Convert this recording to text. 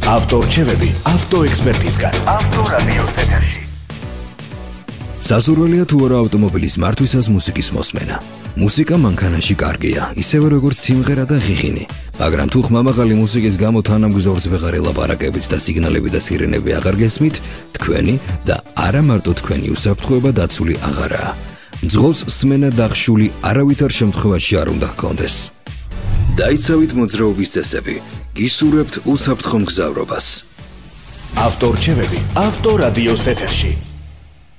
ავტორჩევები ავტოექსპერტისგან. ავტორადიოს ეთერში. სასურველია თუ არა ავტომობილის მართვისას მუსიკის მოსმენა. მუსიკა მანქანაში კარგია, ისევე როგორც სიმღერა და ღიღინი. მაგრამ თუ ხმამაღალი მუსიკის გამო თანამგზავრს ვეღარ ელაპარაკებით და სიგნალები და სირენები აღარ გესმით, თქვენი და არა მარტო თქვენი უსაფრთხოება დაცული აღარაა. მძღოლს სმენა დახშული არავითარ შემთხვევაში არ უნდა ჰქონდეს. დაიცავით მოძრაობის წესები, გისურვებთ უსაფრთხო მგზავრობას. ავტორჩევები ავტორადიოს ეთერში.